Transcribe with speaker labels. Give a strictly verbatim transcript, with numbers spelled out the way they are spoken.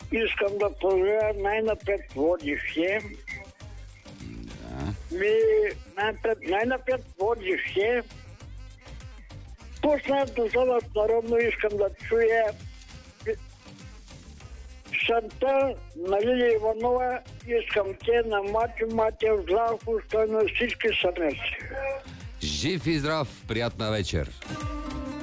Speaker 1: Искам да поздравя най-напред водещия.
Speaker 2: Да.
Speaker 1: Ми, най-напред, най-напред водещия. Пуснато за народно искам да чуя Шанта на Лилия Иванова. Искам те на Матю Матев, Злавко, на всички сънеци.
Speaker 2: Жив и здрав, приятна вечер.